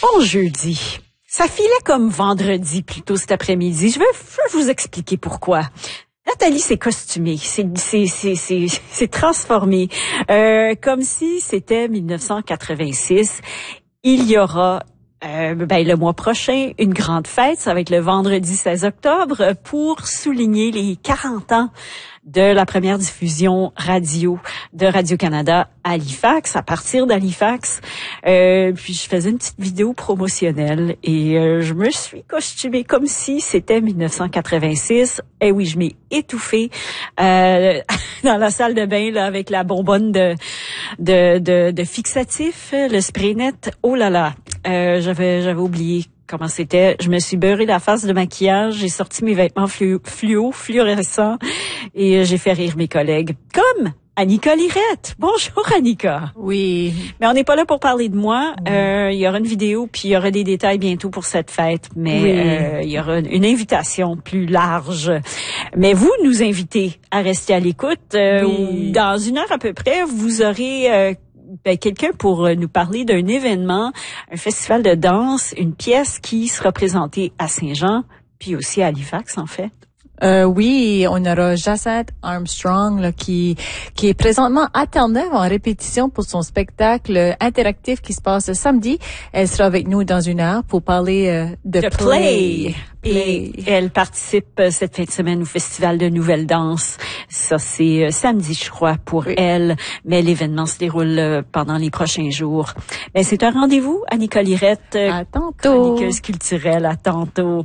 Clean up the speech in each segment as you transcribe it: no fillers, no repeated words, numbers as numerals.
Bon jeudi. Ça filait comme vendredi plutôt cet après-midi. Je veux vous expliquer pourquoi. Nathalie s'est costumée, c'est transformée, comme si c'était 1986. Il y aura le mois prochain une grande fête, ça va être le vendredi 16 octobre, pour souligner les 40 ans de la première diffusion radio de Radio-Canada à Halifax, à partir d'Halifax. Puis je faisais une petite vidéo promotionnelle et je me suis costumée comme si c'était 1986. Et oui, je m'ai étouffée dans la salle de bain là avec la bonbonne de fixatif, le spray net. Oh là là, j'avais oublié comment c'était. Je me suis beurré la face de maquillage, j'ai sorti mes vêtements fluorescents et j'ai fait rire mes collègues. Comme Annika Lirette. Bonjour Annika. Oui. Mais on n'est pas là pour parler de moi. Il y aura une vidéo puis il y aura des détails bientôt pour cette fête. Mais il y aura une invitation plus large. Mais vous nous invitez à rester à l'écoute. Oui. Dans une heure à peu près, vous aurez quelqu'un pour nous parler d'un événement, un festival de danse, une pièce qui sera présentée à Saint-Jean, puis aussi à Halifax en fait. Oui, on aura Jacinthe Armstrong là, qui est présentement à Terre-Neuve en répétition pour son spectacle interactif qui se passe samedi. Elle sera avec nous dans une heure pour parler de Play. Et elle participe cette fin de semaine au Festival de Nouvelle Danse. Ça, c'est samedi, je crois, pour elle. Mais l'événement se déroule pendant les prochains jours. Ben, c'est un rendez-vous, Annika Lirette. À tantôt. Chroniqueuse culturelle, à tantôt.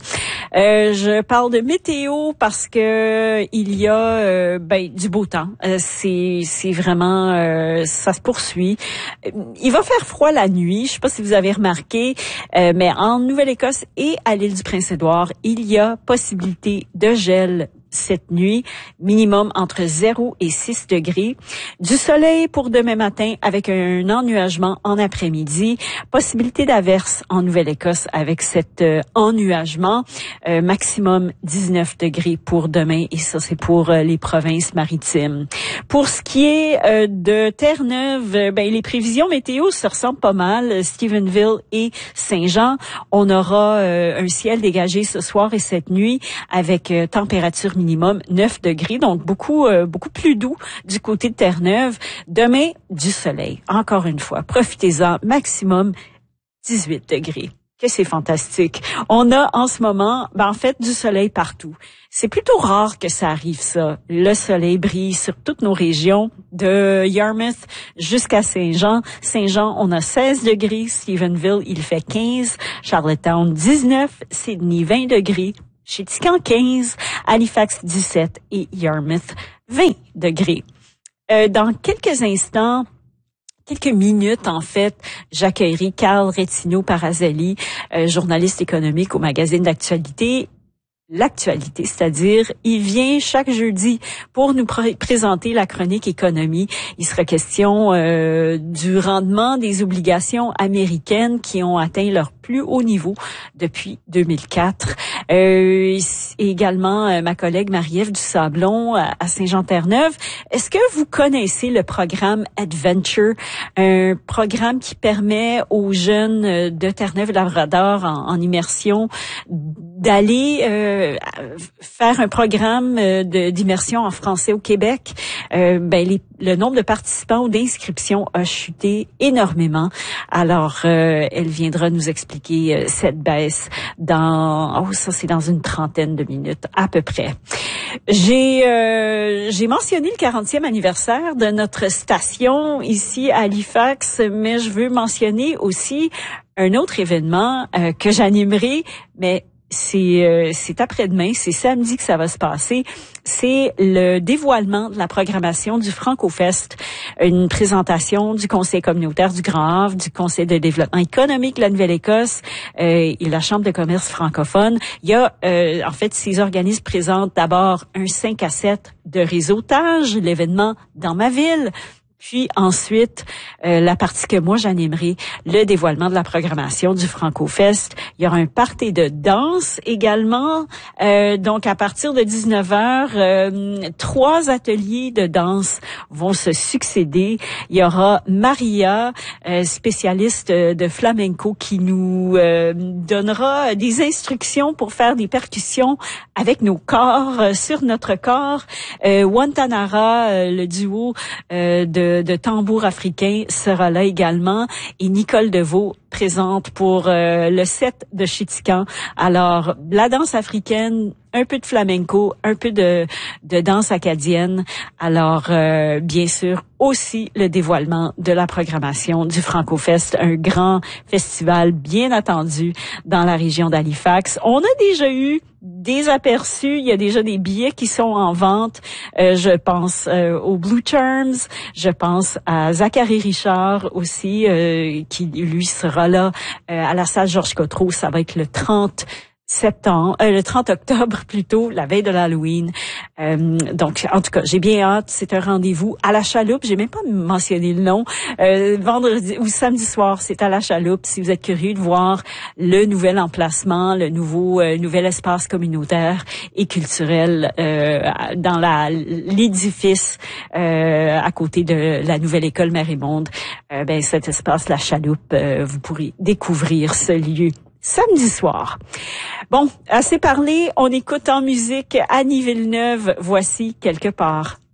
Je parle de météo parce que il y a du beau temps. C'est vraiment ça se poursuit. Il va faire froid la nuit. Je sais pas si vous avez remarqué, mais en Nouvelle-Écosse et à l'île du Prince-Édouard, il y a possibilité de gel cette nuit, minimum entre 0 et 6 degrés. Du soleil pour demain matin avec un ennuagement en après-midi. Possibilité d'averse en Nouvelle-Écosse avec cet ennuagement. Maximum 19 degrés pour demain et ça, c'est pour les provinces maritimes. Pour ce qui est de Terre-Neuve, les prévisions météo se ressemblent pas mal. Stephenville et Saint-Jean, on aura un ciel dégagé ce soir et cette nuit avec température minimum 9 degrés, donc beaucoup plus doux du côté de Terre-Neuve. Demain, du soleil. Encore une fois, profitez-en, maximum 18 degrés. Que c'est fantastique. On a en ce moment, du soleil partout. C'est plutôt rare que ça arrive, ça. Le soleil brille sur toutes nos régions, de Yarmouth jusqu'à Saint-Jean. Saint-Jean, on a 16 degrés. Stephenville, il fait 15. Charlottetown, 19. Sydney, 20 degrés. Chéticamp, 15. Halifax, 17. Et Yarmouth, 20 degrés. Dans quelques instants, quelques minutes, en fait, j'accueillerai Carl Retino-Parazali, journaliste économique au magazine d'actualité. L'actualité, c'est-à-dire, il vient chaque jeudi pour nous présenter la chronique économie. Il sera question du rendement des obligations américaines qui ont atteint leur plus haut niveau depuis 2004. Et également ma collègue Marie-Ève Dusablon à Saint-Jean-Terre-Neuve. Est-ce que vous connaissez le programme Adventure, un programme qui permet aux jeunes de Terre-Neuve-Labrador en immersion d'aller faire un programme d'immersion en français au Québec? Le nombre de participants ou d'inscriptions a chuté énormément. Alors, elle viendra nous expliquer cette baisse c'est dans une trentaine de minutes à peu près. J'ai mentionné le 40e anniversaire de notre station ici à Halifax, mais je veux mentionner aussi un autre événement que j'animerai, mais c'est après-demain, c'est samedi que ça va se passer. C'est le dévoilement de la programmation du FrancoFest, une présentation du Conseil communautaire du Grand-Havre, du Conseil de développement économique de la Nouvelle-Écosse et la Chambre de commerce francophone. Il y a, ces organismes présentent d'abord un 5 à 7 de réseautage, l'événement dans ma ville. Puis ensuite, la partie que moi j'animerai, le dévoilement de la programmation du FrancoFest. Il y aura un party de danse également. Donc à partir de 19h, 3 ateliers de danse vont se succéder. Il y aura Maria, spécialiste de flamenco, qui nous donnera des instructions pour faire des percussions avec nos corps, sur notre corps. Wantanara, le duo de tambour africain sera là également, et Nicole Deveau présente pour le set de Chitican. Alors, la danse africaine, un peu de flamenco, un peu de danse acadienne. Alors, bien sûr, aussi le dévoilement de la programmation du FrancoFest, un grand festival bien attendu dans la région d'Halifax. On a déjà eu des aperçus, il y a déjà des billets qui sont en vente. Je pense au Blue Terms, je pense à Zachary Richard aussi, qui lui sera là à la salle Georges Cotreau. Ça va être le 30 octobre plutôt, la veille de l'Halloween. Donc, en tout cas, j'ai bien hâte. C'est un rendez-vous à la Chaloupe. J'ai même pas mentionné le nom. Vendredi ou samedi soir, c'est à la Chaloupe. Si vous êtes curieux de voir le nouvel emplacement, le nouvel espace communautaire et culturel dans l'édifice à côté de la nouvelle école Mérimonde, ben cet espace, la Chaloupe, vous pourrez découvrir ce lieu samedi soir. Bon, assez parlé, on écoute en musique Annie Villeneuve, voici Quelque part.